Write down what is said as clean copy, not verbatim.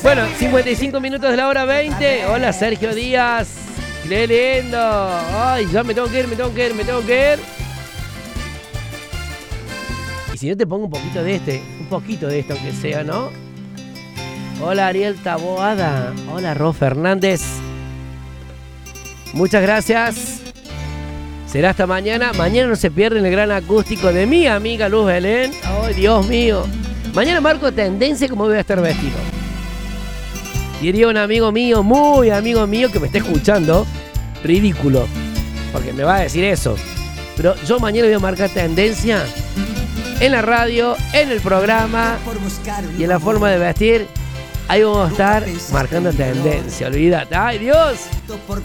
Bueno, 55 minutos de la hora 20. Hola, Sergio Díaz. ¡Qué lindo! Ay, ya me tengo que ir. Y si no te pongo un poquito de esto aunque sea, ¿no? Hola, Ariel Taboada. Hola, Ro Fernández. Muchas gracias. Será hasta mañana. Mañana no se pierden el gran acústico de mi amiga Luz Belén. ¡Ay, Dios mío! Mañana marco tendencia como voy a estar vestido. Diría un amigo mío, muy amigo mío, que me esté escuchando, ridículo, porque me va a decir eso. Pero yo mañana voy a marcar tendencia en la radio, en el programa y en la forma de vestir. Ahí vamos a estar marcando tendencia, olvídate. ¡Ay, Dios!